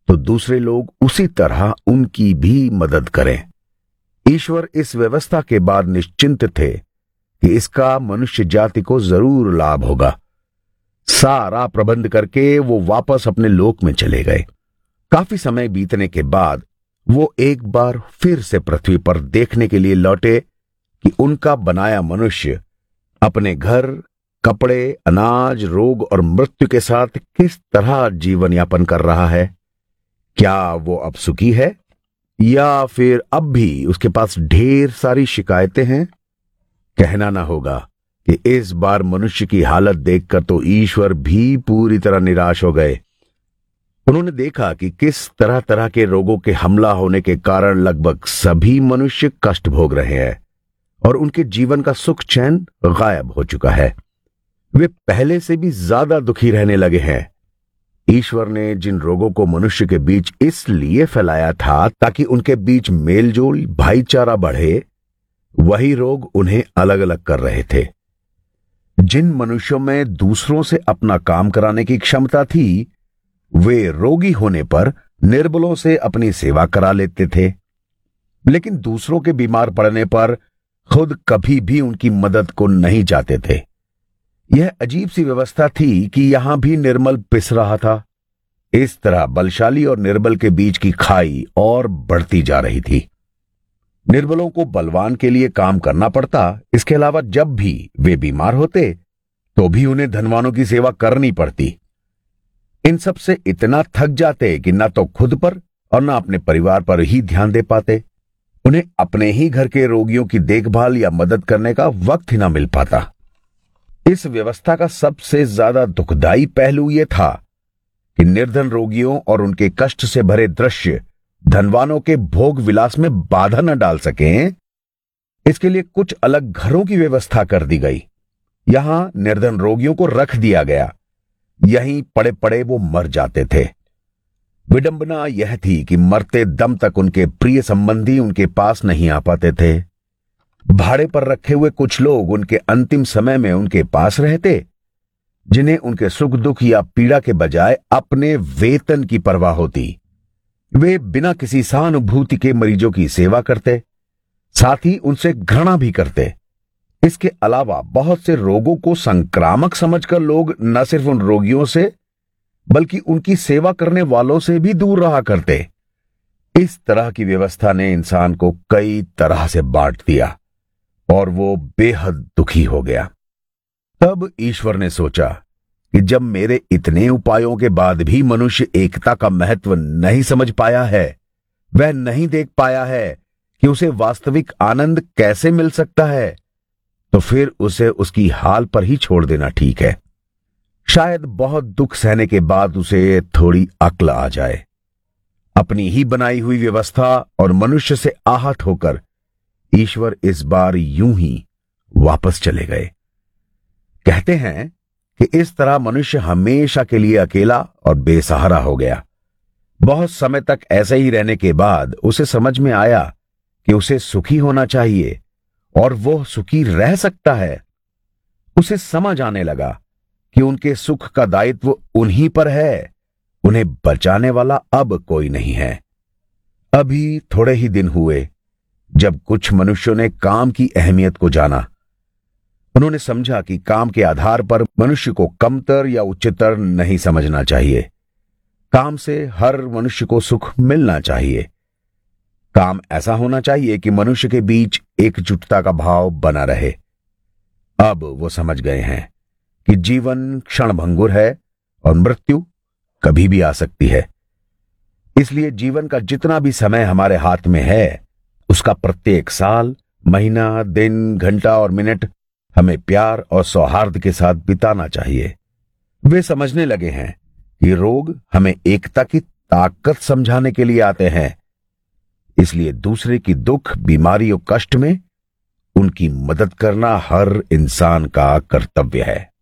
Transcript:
तो दूसरे लोग उसी तरह उनकी भी मदद करें। ईश्वर इस व्यवस्था के बाद निश्चिंत थे कि इसका मनुष्य जाति को जरूर लाभ होगा। सारा प्रबंध करके वो वापस अपने लोक में चले गए। काफी समय बीतने के बाद वो एक बार फिर से पृथ्वी पर देखने के लिए लौटे कि उनका बनाया मनुष्य अपने घर, कपड़े, अनाज, रोग और मृत्यु के साथ किस तरह जीवन यापन कर रहा है। क्या वो अब सुखी है या फिर अब भी उसके पास ढेर सारी शिकायतें हैं? कहना ना होगा कि इस बार मनुष्य की हालत देखकर तो ईश्वर भी पूरी तरह निराश हो गए। उन्होंने देखा कि किस तरह तरह के रोगों के हमला होने के कारण लगभग सभी मनुष्य कष्ट भोग रहे हैं और उनके जीवन का सुख चैन गायब हो चुका है। वे पहले से भी ज्यादा दुखी रहने लगे हैं। ईश्वर ने जिन रोगों को मनुष्य के बीच इसलिए फैलाया था ताकि उनके बीच मेलजोल, भाईचारा बढ़े, वही रोग उन्हें अलग अलग कर रहे थे। जिन मनुष्यों में दूसरों से अपना काम कराने की क्षमता थी, वे रोगी होने पर निर्बलों से अपनी सेवा करा लेते थे, लेकिन दूसरों के बीमार पड़ने पर खुद कभी भी उनकी मदद को नहीं चाहते थे। यह अजीब सी व्यवस्था थी कि यहां भी निर्बल पिस रहा था। इस तरह बलशाली और निर्बल के बीच की खाई और बढ़ती जा रही थी। निर्बलों को बलवान के लिए काम करना पड़ता। इसके अलावा जब भी वे बीमार होते तो भी उन्हें धनवानों की सेवा करनी पड़ती। इन सब से इतना थक जाते कि न तो खुद पर और न अपने परिवार पर ही ध्यान दे पाते। उन्हें अपने ही घर के रोगियों की देखभाल या मदद करने का वक्त ही ना मिल पाता। इस व्यवस्था का सबसे ज्यादा दुखदाई पहलू यह था कि निर्धन रोगियों और उनके कष्ट से भरे दृश्य धनवानों के भोग विलास में बाधा न डाल सकें, इसके लिए कुछ अलग घरों की व्यवस्था कर दी गई। यहां निर्धन रोगियों को रख दिया गया। यहीं पड़े पड़े वो मर जाते थे। विडंबना यह थी कि मरते दम तक उनके प्रिय संबंधी उनके पास नहीं आ पाते थे। भाड़े पर रखे हुए कुछ लोग उनके अंतिम समय में उनके पास रहते, जिन्हें उनके सुख दुख या पीड़ा के बजाय अपने वेतन की परवाह होती। वे बिना किसी सहानुभूति के मरीजों की सेवा करते, साथ ही उनसे घृणा भी करते। इसके अलावा बहुत से रोगों को संक्रामक समझकर लोग न सिर्फ उन रोगियों से बल्कि उनकी सेवा करने वालों से भी दूर रहा करते। इस तरह की व्यवस्था ने इंसान को कई तरह से बांट दिया और वो बेहद दुखी हो गया। तब ईश्वर ने सोचा कि जब मेरे इतने उपायों के बाद भी मनुष्य एकता का महत्व नहीं समझ पाया है, वह नहीं देख पाया है कि उसे वास्तविक आनंद कैसे मिल सकता है, तो फिर उसे उसकी हाल पर ही छोड़ देना ठीक है। शायद बहुत दुख सहने के बाद उसे थोड़ी अक्ल आ जाए। अपनी ही बनाई हुई व्यवस्था और मनुष्य से आहत होकर ईश्वर इस बार यूं ही वापस चले गए। कहते हैं कि इस तरह मनुष्य हमेशा के लिए अकेला और बेसहारा हो गया। बहुत समय तक ऐसे ही रहने के बाद उसे समझ में आया कि उसे सुखी होना चाहिए और वो सुखी रह सकता है। उसे समझ आने लगा कि उनके सुख का दायित्व उन्हीं पर है। उन्हें बचाने वाला अब कोई नहीं है। अभी थोड़े ही दिन हुए जब कुछ मनुष्यों ने काम की अहमियत को जाना। उन्होंने समझा कि काम के आधार पर मनुष्य को कमतर या उच्चतर नहीं समझना चाहिए। काम से हर मनुष्य को सुख मिलना चाहिए। काम ऐसा होना चाहिए कि मनुष्य के बीच एकजुटता का भाव बना रहे। अब वो समझ गए हैं कि जीवन क्षणभंगुर है और मृत्यु कभी भी आ सकती है। इसलिए जीवन का जितना भी समय हमारे हाथ में है, उसका प्रत्येक साल, महीना, दिन, घंटा और मिनट हमें प्यार और सौहार्द के साथ बिताना चाहिए। वे समझने लगे हैं कि रोग हमें एकता की ताकत समझाने के लिए आते हैं। इसलिए दूसरे की दुख, बीमारी और कष्ट में उनकी मदद करना हर इंसान का कर्तव्य है।